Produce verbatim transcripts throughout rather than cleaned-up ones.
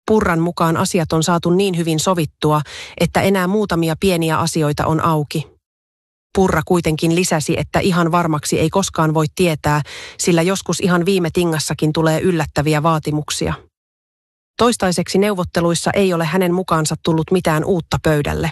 Purran mukaan asiat on saatu niin hyvin sovittua, että enää muutamia pieniä asioita on auki. Purra kuitenkin lisäsi, että ihan varmaksi ei koskaan voi tietää, sillä joskus ihan viime tingassakin tulee yllättäviä vaatimuksia. Toistaiseksi neuvotteluissa ei ole hänen mukaansa tullut mitään uutta pöydälle.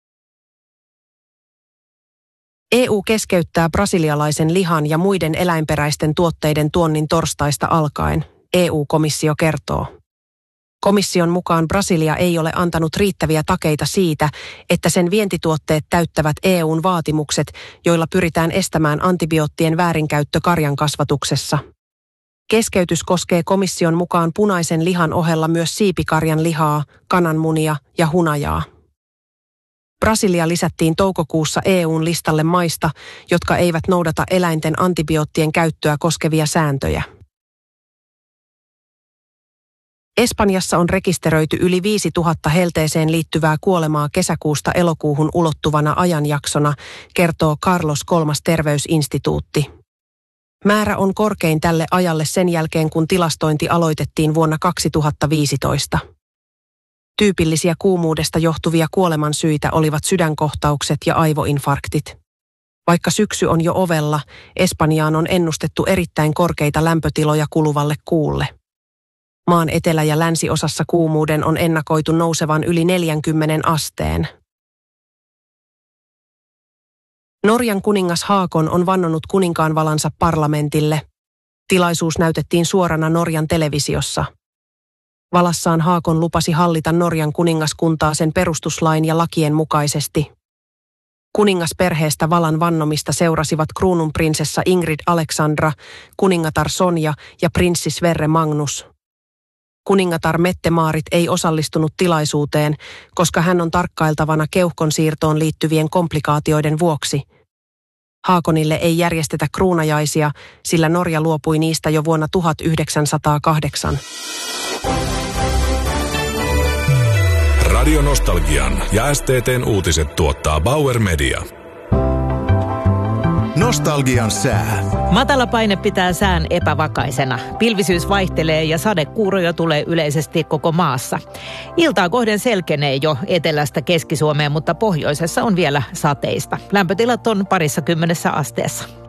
E U keskeyttää brasilialaisen lihan ja muiden eläinperäisten tuotteiden tuonnin torstaista alkaen, E U-komissio kertoo. Komission mukaan Brasilia ei ole antanut riittäviä takeita siitä, että sen vientituotteet täyttävät E U:n vaatimukset, joilla pyritään estämään antibioottien väärinkäyttö karjan kasvatuksessa. Keskeytys koskee komission mukaan punaisen lihan ohella myös siipikarjan lihaa, kananmunia ja hunajaa. Brasilia lisättiin toukokuussa E U:n listalle maista, jotka eivät noudata eläinten antibioottien käyttöä koskevia sääntöjä. Espanjassa on rekisteröity yli viisituhatta helteeseen liittyvää kuolemaa kesäkuusta elokuuhun ulottuvana ajanjaksona, kertoo Carlos kolmas terveysinstituutti. Määrä on korkein tälle ajalle sen jälkeen, kun tilastointi aloitettiin vuonna kaksituhattaviisitoista. Tyypillisiä kuumuudesta johtuvia kuolemansyitä olivat sydänkohtaukset ja aivoinfarktit. Vaikka syksy on jo ovella, Espanjaan on ennustettu erittäin korkeita lämpötiloja kuluvalle kuulle. Maan etelä- ja länsiosassa kuumuuden on ennakoitu nousevan yli neljänkymmenen asteen. Norjan kuningas Haakon on vannonut kuninkaanvalansa parlamentille. Tilaisuus näytettiin suorana Norjan televisiossa. Valassaan Haakon lupasi hallita Norjan kuningaskuntaa sen perustuslain ja lakien mukaisesti. Kuningasperheestä valan vannomista seurasivat kruununprinsessa Ingrid Alexandra, kuningatar Sonja ja prinssi Sverre Magnus. Kuningatar Mette-Maarit ei osallistunut tilaisuuteen, koska hän on tarkkailtavana keuhkon siirtoon liittyvien komplikaatioiden vuoksi. Haakonille ei järjestetä kruunajaisia, sillä Norja luopui niistä jo vuonna tuhatyhdeksänsataakahdeksan. Radio Nostalgian ja S T T:n uutiset tuottaa Bauer Media. Nostalgian sää. Matala paine pitää sään epävakaisena. Pilvisyys vaihtelee ja sadekuuroja tulee yleisesti koko maassa. Iltaa kohden selkenee jo etelästä Keski-Suomeen, mutta pohjoisessa on vielä sateista. Lämpötilat on parissa kymmenessä asteessa.